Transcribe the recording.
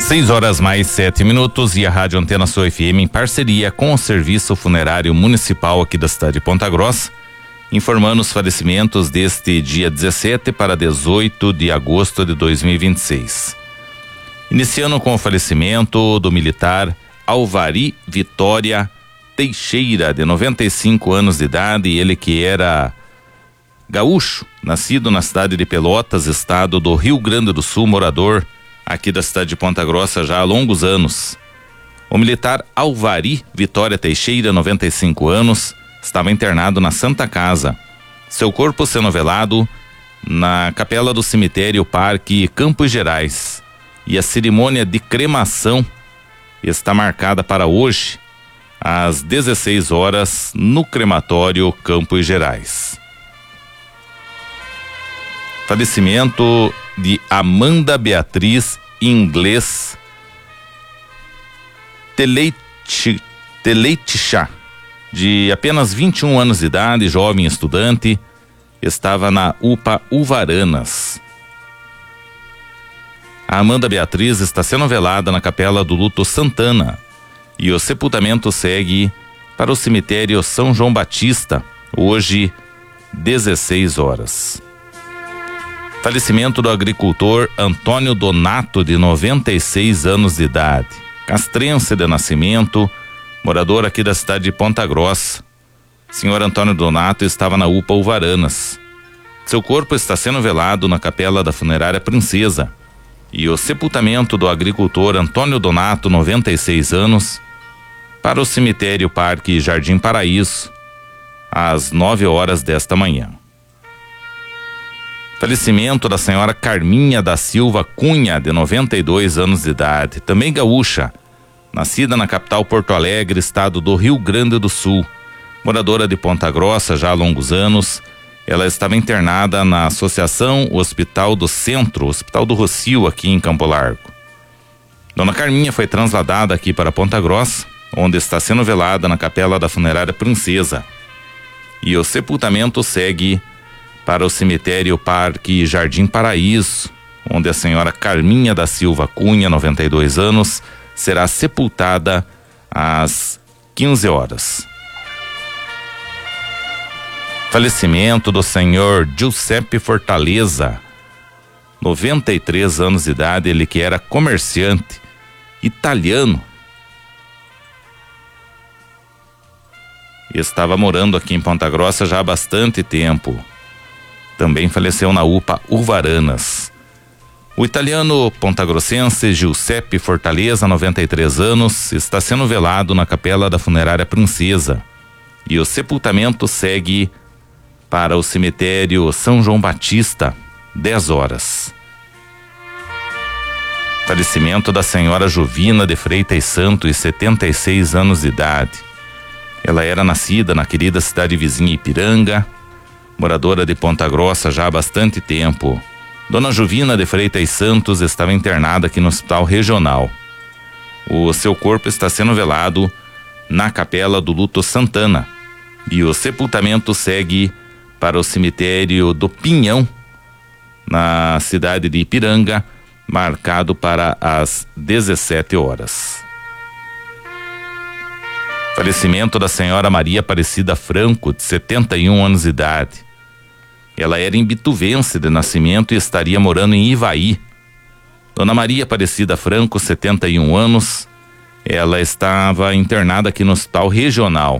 6h mais 7 e a Rádio Antena Sul FM, em parceria com o Serviço Funerário Municipal aqui da cidade de Ponta Grossa, informando os falecimentos deste dia 17 para 18 de agosto de 2026. Iniciando com o falecimento do militar Alvari Vitória Teixeira, de 95 anos de idade, ele que era gaúcho, nascido na cidade de Pelotas, estado do Rio Grande do Sul, morador aqui da cidade de Ponta Grossa já há longos anos. O militar Alvari Vitória Teixeira, 95 anos, estava internado na Santa Casa. Seu corpo sendo velado na capela do cemitério Parque Campos Gerais. E a cerimônia de cremação está marcada para hoje, às 16 horas, no crematório Campos Gerais. Falecimento de Amanda Beatriz Inglês Teleitichá, de apenas 21 anos de idade, jovem estudante, estava na UPA Uvaranas. A Amanda Beatriz está sendo velada na Capela do Luto Santana e o sepultamento segue para o cemitério São João Batista, hoje 16 horas. Falecimento do agricultor Antônio Donato, de 96 anos de idade, castrense de nascimento, morador aqui da cidade de Ponta Grossa. Senhor Antônio Donato estava na UPA Uvaranas. Seu corpo está sendo velado na capela da funerária Princesa. E o sepultamento do agricultor Antônio Donato, 96 anos, para o cemitério Parque Jardim Paraíso, às 9 horas desta manhã. Falecimento da senhora Carminha da Silva Cunha, de 92 anos de idade, também gaúcha, nascida na capital Porto Alegre, estado do Rio Grande do Sul, moradora de Ponta Grossa já há longos anos. Ela estava internada na Associação Hospital do Centro, Hospital do Rocio, aqui em Campo Largo. Dona Carminha foi trasladada aqui para Ponta Grossa, onde está sendo velada na capela da funerária Princesa. E o sepultamento segue para o cemitério Parque Jardim Paraíso, onde a senhora Carminha da Silva Cunha, 92 anos, será sepultada às 15 horas. Falecimento do senhor Giuseppe Fortaleza, 93 anos de idade, ele que era comerciante italiano. Estava morando aqui em Ponta Grossa já há bastante tempo. Também faleceu na UPA Uvaranas. O italiano pontagrossense Giuseppe Fortaleza, 93 anos, está sendo velado na capela da funerária Princesa. E o sepultamento segue para o cemitério São João Batista, 10 horas. Falecimento da senhora Jovina de Freitas Santos, 76 anos de idade. Ela era nascida na querida cidade vizinha Ipiranga, moradora de Ponta Grossa já há bastante tempo. Dona Jovina de Freitas Santos estava internada aqui no Hospital Regional. O seu corpo está sendo velado na Capela do Luto Santana e o sepultamento segue para o cemitério do Pinhão, na cidade de Ipiranga, marcado para as 17 horas. Falecimento da senhora Maria Aparecida Franco, de 71 anos de idade. Ela era imbituvense de nascimento e estaria morando em Ivaí. Dona Maria Aparecida Franco, 71 anos, ela estava internada aqui no Hospital Regional.